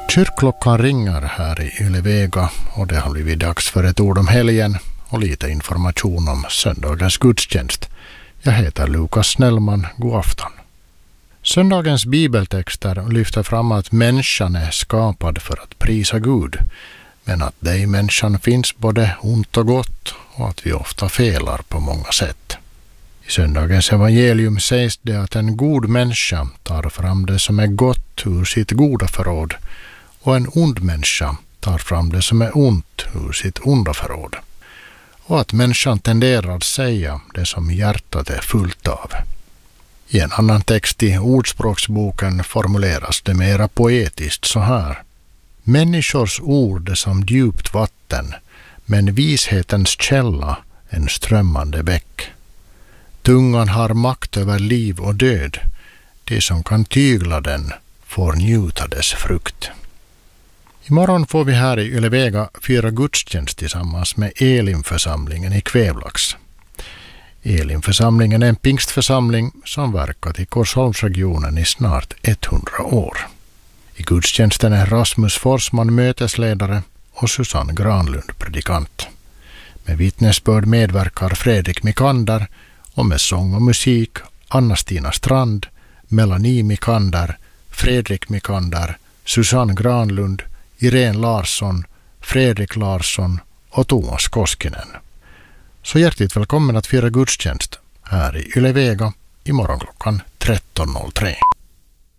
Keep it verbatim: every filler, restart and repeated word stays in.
Kyrkklockan ringer här i Ylevega och det har blivit dags för ett ord om helgen och lite information om söndagens gudstjänst. Jag heter Lukas Snellman, god afton. Söndagens bibeltexter lyfter fram att människan är skapad för att prisa Gud, men att det i människan finns både ont och gott och att vi ofta felar på många sätt. I söndagens evangelium sägs det att en god människa tar fram det som är gott ur sitt goda förråd och en ond människa tar fram det som är ont ur sitt onda förråd. Och att människan tenderar att säga det som hjärtat är fullt av. I en annan text i Ordspråksboken formuleras det mera poetiskt så här. Människors ord är som djupt vatten, men vishetens källa en strömmande bäck. Tungan har makt över liv och död. De som kan tygla den får njuta dess frukt. Imorgon får vi här i Ylevega fira gudstjänst tillsammans med Elimförsamlingen i Kvävlax. Elimförsamlingen är en pingstförsamling som verkat i Korsholmsregionen i snart hundra år. I gudstjänsten är Rasmus Forsman mötesledare och Susanne Granlund predikant. Med vittnesbörd medverkar Fredrik Mikander och med sång och musik Anna-Stina Strand, Melanie Mikander, Fredrik Mikander, Susanne Granlund, Irene Larsson, Fredrik Larsson och Thomas Koskinen. Så hjärtligt välkommen att fira gudstjänst här i Ylevega imorgon klockan tretton noll tre.